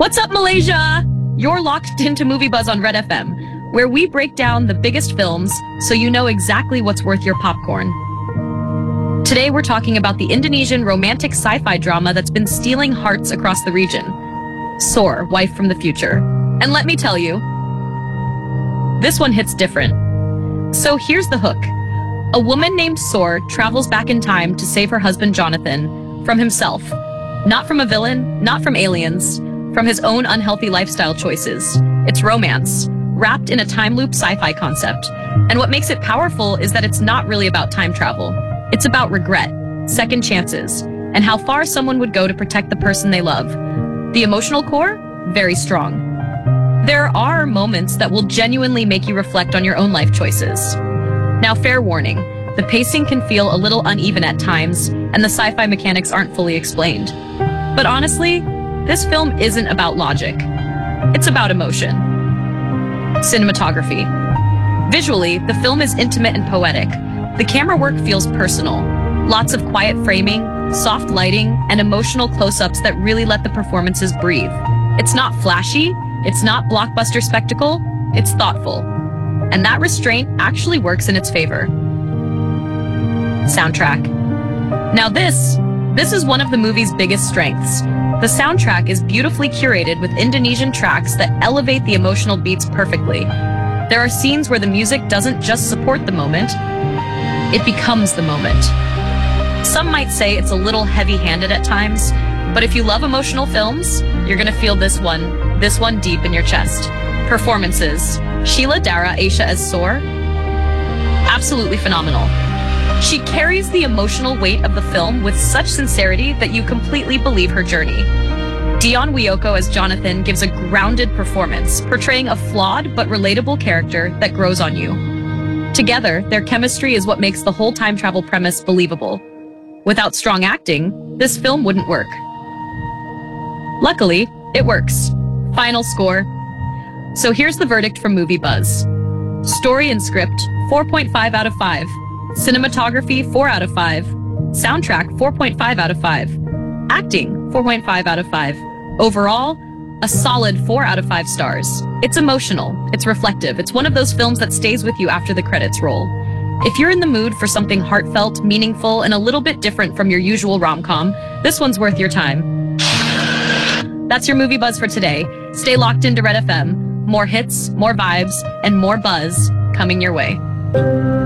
What's up, Malaysia? You're locked into Movie Buzz on Red FM, where we break down the biggest films so you know exactly what's worth your popcorn. Today, we're talking about the Indonesian romantic sci-fi drama that's been stealing hearts across the region, Soar, Wife from the Future. And let me tell you, this one hits different. So here's the hook. A woman named Soar travels back in time to save her husband Jonathan from himself. Not from a villain, not from aliens, from his own unhealthy lifestyle choices. It's romance, wrapped in a time loop sci-fi concept. And what makes it powerful is that it's not really about time travel. It's about regret, second chances, and how far someone would go to protect the person they love. The emotional core? Very strong. There are moments that will genuinely make you reflect on your own life choices. Now, fair warning, the pacing can feel a little uneven at times, and the sci-fi mechanics aren't fully explained. But honestly, this film isn't about logic. It's about emotion. Cinematography. Visually, the film is intimate and poetic. The camera work feels personal. Lots of quiet framing, soft lighting, and emotional close-ups that really let the performances breathe. It's not flashy, it's not blockbuster spectacle, it's thoughtful. And that restraint actually works in its favor. Soundtrack. Now this is one of the movie's biggest strengths. The soundtrack is beautifully curated with Indonesian tracks that elevate the emotional beats perfectly. There are scenes where the music doesn't just support the moment, it becomes the moment. Some might say it's a little heavy-handed at times, but if you love emotional films, you're gonna feel this one deep in your chest. Performances. Sheila Dara Aisha as Soar, absolutely phenomenal. She carries the emotional weight of the film with such sincerity that you completely believe her journey. Dion Wiyoko as Jonathan gives a grounded performance, portraying a flawed but relatable character that grows on you. Together, their chemistry is what makes the whole time travel premise believable. Without strong acting, this film wouldn't work. Luckily, it works. Final score. So here's the verdict from Movie Buzz. Story and script, 4.5 out of 5. Cinematography, 4 out of 5. Soundtrack, 4.5 out of 5. Acting, 4.5 out of 5. Overall, a solid 4 out of 5 stars. It's emotional, it's reflective, it's one of those films that stays with you after the credits roll. If you're in the mood for something heartfelt, meaningful, and a little bit different from your usual rom-com, this one's worth your time. That's your Movie Buzz for today. Stay locked into Red FM. More hits, more vibes, and more buzz coming your way.